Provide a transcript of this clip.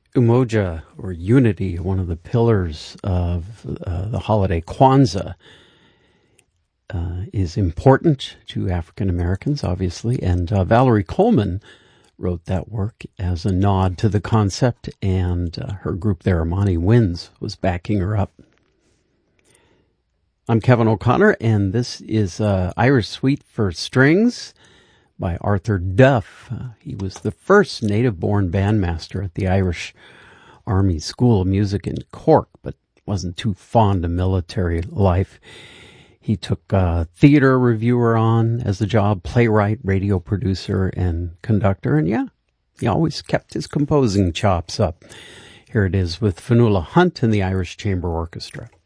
Umoja, or unity, one of the pillars of the holiday Kwanzaa, is important to African Americans, obviously, and Valerie Coleman wrote that work as a nod to the concept, and her group there, Amani Winds, was backing her up. I'm Kevin O'Connor, and this is Irish Suite for Strings by Arthur Duff. He was the first native-born bandmaster at the Irish Army School of Music in Cork, but wasn't too fond of military life. He took a theater reviewer on as a job, playwright, radio producer, and conductor, and he always kept his composing chops up. Here it is with Fionnuala Hunt and the Irish Chamber Orchestra.